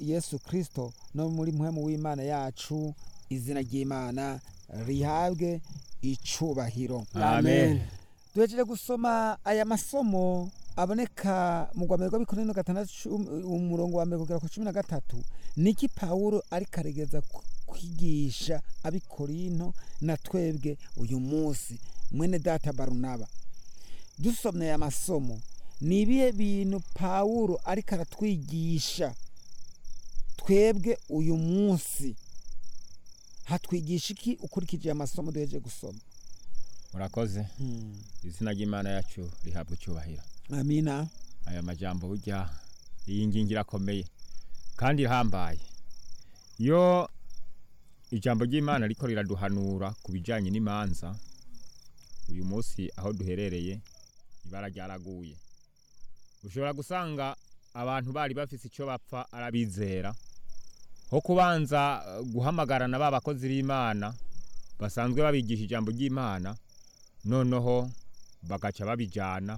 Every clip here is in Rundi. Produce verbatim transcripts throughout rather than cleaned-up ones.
Yesu Kristo no muri mpwemu w'Imana yacu, izina ry'Imana rihabwe icubahiro. Amen. Duhejeje gusoma aya masomo aboneka mu Rwandiko rw'Abikorino gatandatu umurongo wa mbere kugera ku cumi na gatatu. Niki Pawulo ariko aregeza kwigisha Abikorino na twebwe uyu munsi, mwene data Barunaba? Dusomye aya masomo, ni ibihe bintu Pawulo ariko aratwigisha twebwe uyu munsi? Hatwigisha iki ukurikije amasomo duhejeje gusoma? Murakoze. Hmm. Izina ry'Imana yacu rihabwa icyubahiro. Amina. Aya majambo burya iyi ngingo irakomeye kandi ihambaye. Yo ijambo ry'Imana riko riraduhanura kubijanye n'imanza. Uyu munsi aho duherereye ibara ryaraguye. Ushobora gusanga abantu bari bafise icyo bapfa arabizera, ho kubanza guhamagarana b'abakozi b'Imana basanzwe babigisha ijambo ry'Imana, noneho bagaca babijana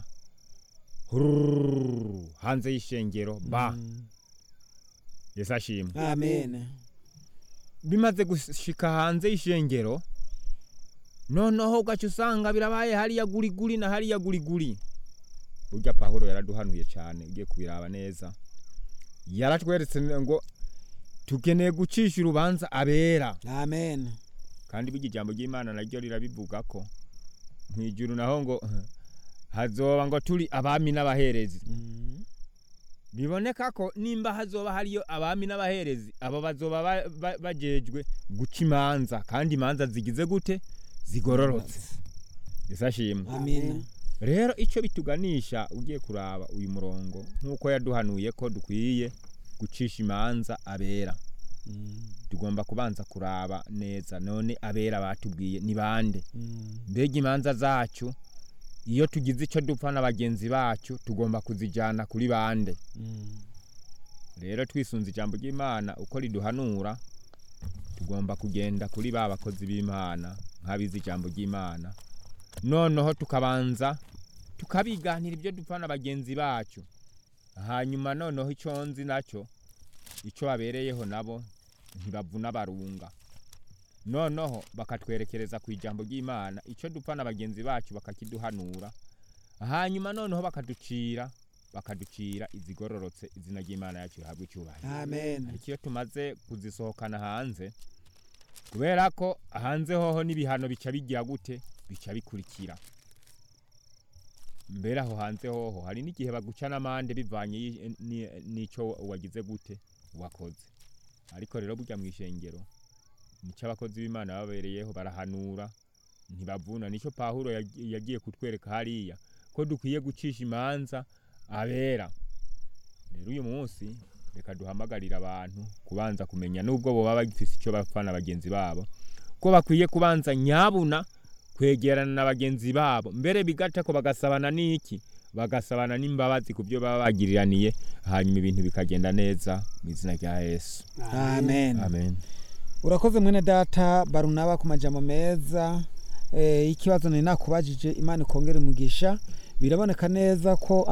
hanze y'ishengero ba mm. Yesu ashimwe. Amen. Bimaze gushika hanze y'ishengero, noneho ugaca usanga birabaye hariya guriguri na hariya guriguri. Burya Pawulo yaraduhanuye cyane, ugiye kubiraba neza. Yaratweretse ngo tukeneye gucisha urubanza abera. Amen. Kandi burya ijambo ry'Imana naryo rirabivuga ko mwijuru naho ngo hazoba ngo turi abami n'abaherezi. Mm. Biboneka ko nimba hazoba hariyo abami n'abaherezi, abo bazoba ba, ba, bajejwe guca imanza, kandi imanza zigize gute? Zigororotse. Yesu ashimwe. Amen. Rero ico bituganisha ugiye kuraba uyu murongo, nkuko yaduhanuye ko dukwiye gucisha imanza abera. Mm. Tugomba kubanza kuraba neza none abera batubwiye ni bande. Mm. Mbega imanza zacu iyo tugize ico dupfa n'abagenzi bacu tugomba kuzijana kuri bande. Mm. Rero twisunze ijambo ry'Imana uko riduhanura, tugomba kugenda kuri ba bakozi b'Imana nk'abizi ijambo ry'Imana, noneho tukabanza tukabiganira ibyo dupfa n'abagenzi bacu. Hanyuma noneho icyo nzi naco ico babereyeho nabo ntibavuna barunga, noneho bakatwerekereza ku ijambo ry'Imana ico dupfa n'abagenzi bacu bakakiduhanura. Hanyuma noneho bakaducira bakaducira izigororotse. Izina ry'Imana yacu rihabwa icyubahiro. Amen. Ikiyo tumaze kuzisohokana hanze, kubera ko hanze hoho n'ibihano bica bigira gute? Bica bikurikira. Mbere aho hanze hoho hari n'igihe baguca n'amande bivanye n'ico wagize gute wakoze. Ariko rero burya mw'ishengero nico abakozi b'Imana babereyeho, barahanura ntibavuna. Nico Pawulo yagiye kutwereka hariya ko dukwiye gucisha imanza abera. Rero uyu munsi reka duhamagarira abantu kubanza kumenya, nubwo bo baba bagifise ico bapfana bagenzi babo, ko bakwiye kubanza nyabuna kwegerana na bagenzi babo, mbere bigata ko bagasabana n'iki? Bagasabana n'imbabazi kubyo baba bagiriraniye, hanyuma ibintu bikagenda neza mu izina rya Yesu. Amen. Amen. Urakoze mwene data Barunaba ku majambo meza. Eh, ikibazo ni nakubajije, Imana ikongere umugisha. Biraboneka neza ko